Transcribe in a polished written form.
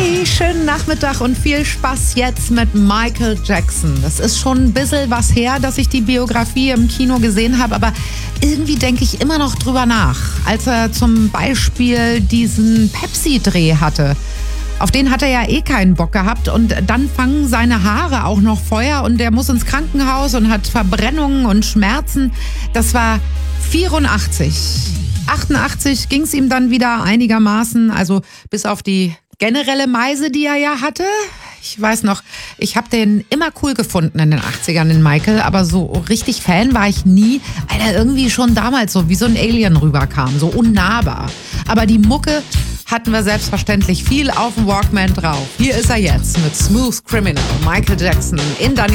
Hey, schönen Nachmittag und viel Spaß jetzt mit Michael Jackson. Das ist schon ein bisschen was her, dass ich die Biografie im Kino gesehen habe, aber irgendwie denke ich immer noch drüber nach. Als er zum Beispiel diesen Pepsi-Dreh hatte. Auf den hat er ja eh keinen Bock gehabt und dann fangen seine Haare auch noch Feuer und der muss ins Krankenhaus und hat Verbrennungen und Schmerzen. Das war 84. 88 ging es ihm dann wieder einigermaßen, also bis auf die generelle Meise, die er ja hatte. Ich weiß noch, ich habe den immer cool gefunden in den 80ern, den Michael, aber so richtig Fan war ich nie, weil er irgendwie schon damals so wie so ein Alien rüberkam, so unnahbar. Aber die Mucke hatten wir selbstverständlich viel auf dem Walkman drauf. Hier ist er jetzt mit Smooth Criminal, Michael Jackson in Daniel